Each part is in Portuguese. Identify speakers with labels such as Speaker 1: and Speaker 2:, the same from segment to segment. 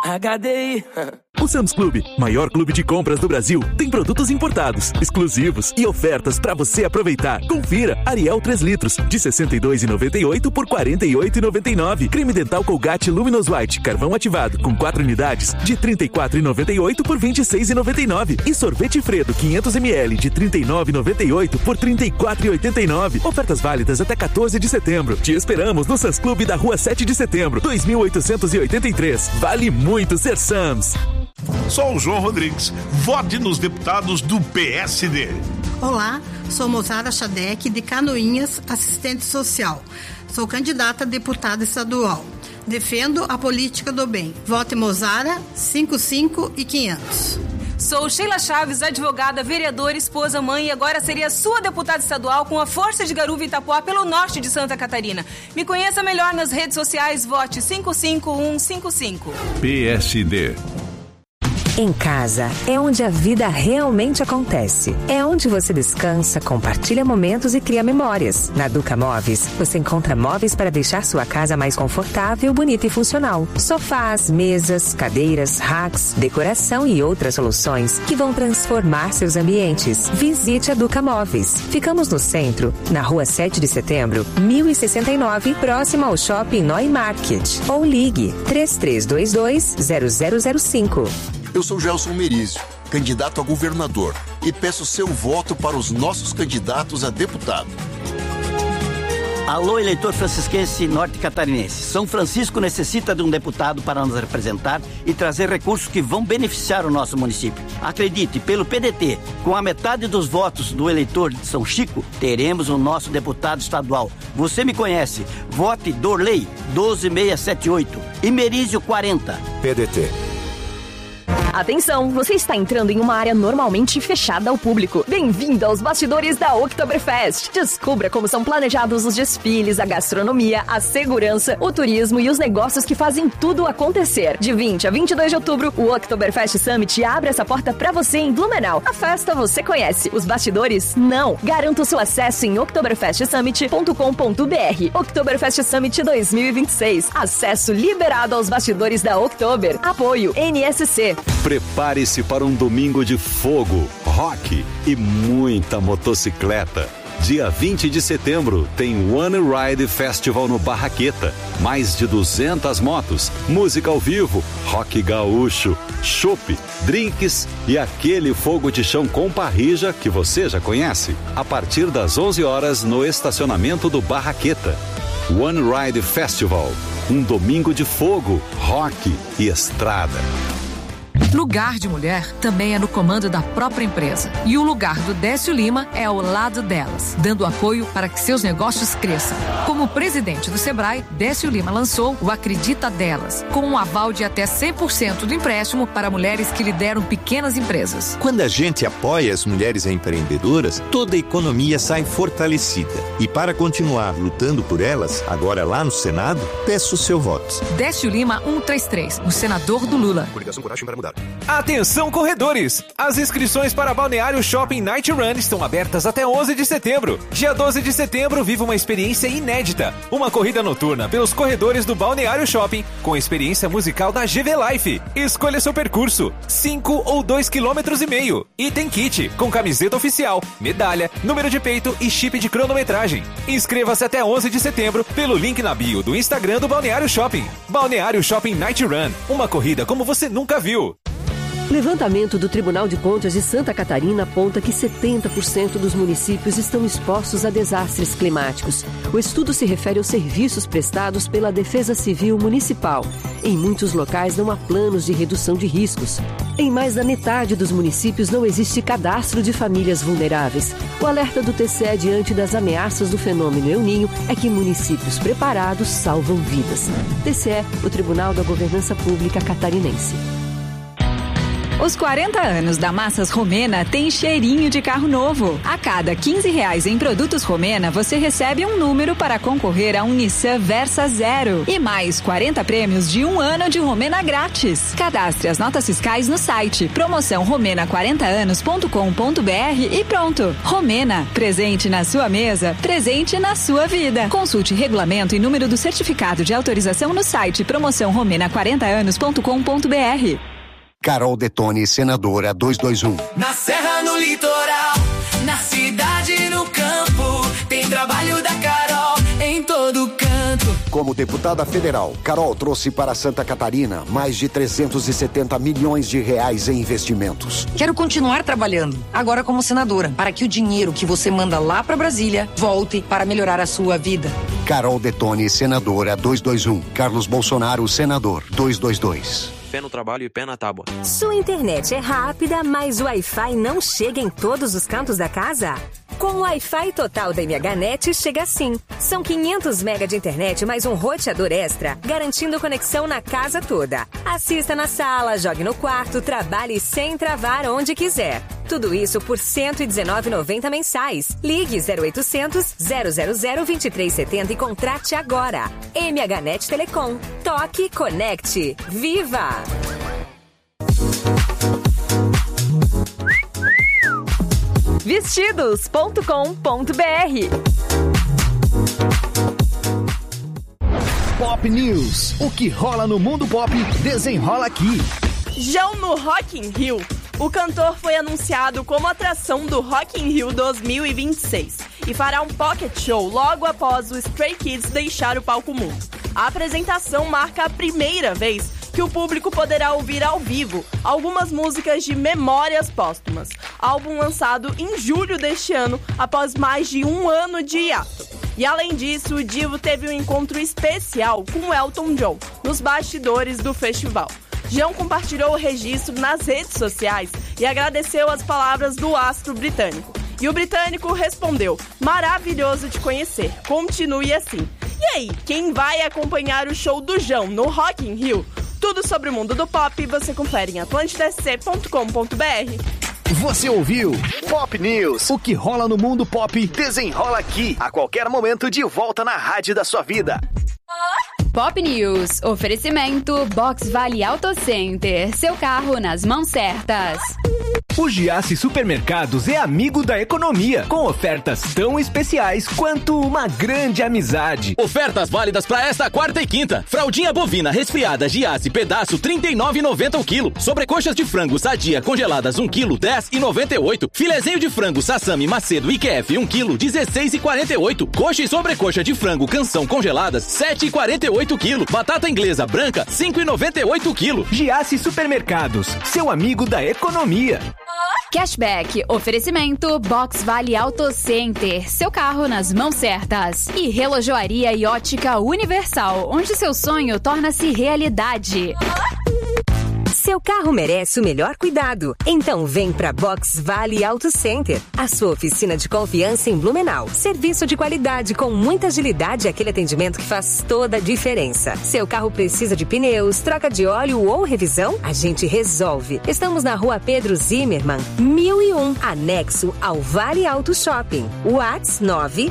Speaker 1: HDI.
Speaker 2: O Sam's Club, maior clube de compras do Brasil, tem produtos importados, exclusivos e ofertas para você aproveitar. Confira: Ariel 3 litros, de R$ 62,98 por R$ 48,99. Creme dental Colgate Luminous White, carvão ativado, com 4 unidades, de R$ 34,98 por R$ 26,99. E sorvete Fredo 500ml, de R$ 39,98 por R$ 34,89. Ofertas válidas até 14 de setembro. Te esperamos no Sam's Club da Rua 7 de Setembro, 2883. Vale muito ser Sam's.
Speaker 3: Sou o João Rodrigues. Vote nos deputados do PSD.
Speaker 4: Olá, sou Mozara Chadec, de Canoinhas, assistente social. Sou candidata a deputada estadual. Defendo a política do bem. Vote Mozara, 55 e 500.
Speaker 5: Sou Sheila Chaves, advogada, vereadora, esposa, mãe e agora seria sua deputada estadual com a força de Garuva e Itapuá pelo norte de Santa Catarina. Me conheça melhor nas redes sociais, vote 55155.
Speaker 3: PSD.
Speaker 6: Em casa é onde a vida realmente acontece. É onde você descansa, compartilha momentos e cria memórias. Na Duca Móveis, você encontra móveis para deixar sua casa mais confortável, bonita e funcional. Sofás, mesas, cadeiras, racks, decoração e outras soluções que vão transformar seus ambientes. Visite a Duca Móveis. Ficamos no centro, na Rua 7 de Setembro, 1069, próximo ao Shopping Noi Market. Ou ligue 3322-0005.
Speaker 7: Eu sou Gelson Merizio, candidato a governador, e peço seu voto para os nossos candidatos a deputado.
Speaker 8: Alô, eleitor francisquense norte catarinense. São Francisco necessita de um deputado para nos representar e trazer recursos que vão beneficiar o nosso município. Acredite, pelo PDT, com a metade dos votos do eleitor de São Chico, teremos o nosso deputado estadual. Você me conhece. Vote Dorley, 12678. E Merizio, 40.
Speaker 7: PDT.
Speaker 9: Atenção, você está entrando em uma área normalmente fechada ao público. Bem-vindo aos bastidores da Oktoberfest. Descubra como são planejados os desfiles, a gastronomia, a segurança, o turismo e os negócios que fazem tudo acontecer. De 20 a 22 de outubro, o Oktoberfest Summit abre essa porta pra você em Blumenau. A festa você conhece, os bastidores não. Garanta o seu acesso em oktoberfestsummit.com.br. Oktoberfest Summit 2026. Acesso liberado aos bastidores da Oktober. Apoio NSC.
Speaker 10: Prepare-se para um domingo de fogo, rock e muita motocicleta. Dia 20 de setembro tem One Ride Festival no Barraqueta. Mais de 200 motos, música ao vivo, rock gaúcho, chopp, drinks e aquele fogo de chão com parrilla que você já conhece. A partir das 11 horas no estacionamento do Barraqueta. One Ride Festival. Um domingo de fogo, rock e estrada.
Speaker 11: Lugar de mulher também é no comando da própria empresa. E o lugar do Décio Lima é ao lado delas, dando apoio para que seus negócios cresçam. Como presidente do Sebrae, Décio Lima lançou o Acredita Delas, com um aval de até 100% do empréstimo para mulheres que lideram pequenas empresas.
Speaker 12: Quando a gente apoia as mulheres empreendedoras, toda a economia sai fortalecida. E para continuar lutando por elas, agora lá no Senado, peço o seu voto.
Speaker 11: Décio Lima 133, o senador do Lula.
Speaker 12: Coligação Coragem para Mudar.
Speaker 13: Atenção, corredores! As inscrições para Balneário Shopping Night Run estão abertas até 11 de setembro. Dia 12 de setembro, viva uma experiência inédita. Uma corrida noturna pelos corredores do Balneário Shopping, com experiência musical da GV Life. Escolha seu percurso, 5 ou 2,5 km. E tem kit, com camiseta oficial, medalha, número de peito e chip de cronometragem. Inscreva-se até 11 de setembro pelo link na bio do Instagram do Balneário Shopping. Balneário Shopping Night Run, uma corrida como você nunca viu.
Speaker 14: Levantamento do Tribunal de Contas de Santa Catarina aponta que 70% dos municípios estão expostos a desastres climáticos. O estudo se refere aos serviços prestados pela Defesa Civil Municipal. Em muitos locais não há planos de redução de riscos. Em mais da metade dos municípios não existe cadastro de famílias vulneráveis. O alerta do TCE diante das ameaças do fenômeno El Niño é que municípios preparados salvam vidas. TCE, o Tribunal da Governança Pública Catarinense.
Speaker 1: Os 40 anos da Massas Romena tem cheirinho de carro novo. A cada R$15 em produtos Romena, você recebe um número para concorrer a um Nissan Versa Zero. E mais 40 prêmios de 1 ano de Romena grátis. Cadastre as notas fiscais no site promoção romena40anos.com.br e pronto. Romena, presente na sua mesa, presente na sua vida. Consulte regulamento e número do certificado de autorização no site promoção romena40anos.com.br.
Speaker 15: Carol Detone, senadora 221.
Speaker 16: Na serra, no litoral, na cidade, no campo, tem trabalho da Carol em todo canto.
Speaker 15: Como deputada federal, Carol trouxe para Santa Catarina mais de 370 milhões de reais em investimentos.
Speaker 17: Quero continuar trabalhando, agora como senadora, para que o dinheiro que você manda lá para Brasília volte para melhorar a sua vida.
Speaker 15: Carol Detone, senadora 221. Carlos Bolsonaro, senador 222.
Speaker 18: Pé no trabalho e pé na tábua.
Speaker 6: Sua internet é rápida, mas o Wi-Fi não chega em todos os cantos da casa? Com o Wi-Fi total da MHNet chega assim. São 500 MB de internet mais um roteador extra, garantindo conexão na casa toda. Assista na sala, jogue no quarto, trabalhe sem travar onde quiser. Tudo isso por R$ 119,90 mensais. Ligue 0800 000 2370 e contrate agora. MHNet Telecom. Toque, conecte. Viva!
Speaker 9: Vestidos.com.br.
Speaker 19: Pop News. O que rola no mundo pop, desenrola aqui.
Speaker 20: João no Rock in Rio. O cantor foi anunciado como atração do Rock in Rio 2026 e fará um pocket show logo após o Stray Kids deixar o palco mundo. A apresentação marca a primeira vez que o público poderá ouvir ao vivo algumas músicas de Memórias Póstumas, álbum lançado em julho deste ano, após mais de 1 ano de hiato. E além disso, o divo teve um encontro especial com Elton John, nos bastidores do festival. João compartilhou o registro nas redes sociais e agradeceu as palavras do astro britânico. E o britânico respondeu: maravilhoso te conhecer, continue assim. E aí, quem vai acompanhar o show do João no Rock in Rio? Tudo sobre o mundo do pop você confere em atlantidasc.com.br.
Speaker 19: Você ouviu Pop News. O que rola no mundo pop, desenrola aqui. A qualquer momento, de volta na rádio da sua vida.
Speaker 21: Pop News. Oferecimento Box Vale Auto Center. Seu carro nas mãos certas.
Speaker 22: O Giasse Supermercados é amigo da economia, com ofertas tão especiais quanto uma grande amizade.
Speaker 23: Ofertas válidas para esta quarta e quinta. Fraldinha bovina resfriada Giasse pedaço R$ 39,90 o quilo. Sobrecoxas de frango sadia congeladas 1 quilo R$ 10,98. Filezinho de frango Sassami Macedo IQF 1 quilo R$ 16,48. Coxa e sobrecoxa de frango Canção congeladas R$ 7,48 quilo. Batata inglesa branca R$ 5,98 quilo.
Speaker 22: Giasse Supermercados, seu amigo da economia.
Speaker 21: Cashback. Oferecimento Box Vale Auto Center. Seu carro nas mãos certas. E Relojoaria e Ótica Universal, onde seu sonho torna-se realidade.
Speaker 6: Seu carro merece o melhor cuidado. Então vem pra Box Vale Auto Center, a sua oficina de confiança em Blumenau. Serviço de qualidade com muita agilidade e aquele atendimento que faz toda a diferença. Seu carro precisa de pneus, troca de óleo ou revisão? A gente resolve. Estamos na Rua Pedro Zimmermann, 1001, anexo ao Vale Auto Shopping. WhatsApp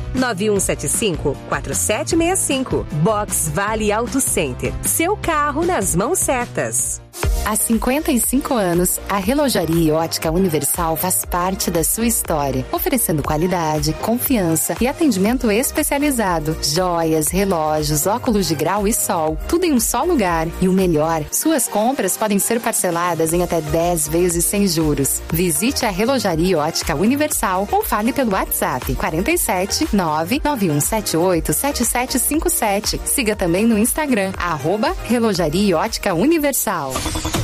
Speaker 6: 99175-4765. Box Vale Auto Center. Seu carro nas mãos certas.
Speaker 24: Há 55 anos, a Relojaria e Ótica Universal faz parte da sua história, oferecendo qualidade, confiança e atendimento especializado. Joias, relógios, óculos de grau e sol, tudo em um só lugar. E o melhor, suas compras podem ser parceladas em até 10 vezes sem juros. Visite a Relojaria e Ótica Universal ou fale pelo WhatsApp 47 99178 7757. Siga também no Instagram, @Relojaria e Ótica Universal.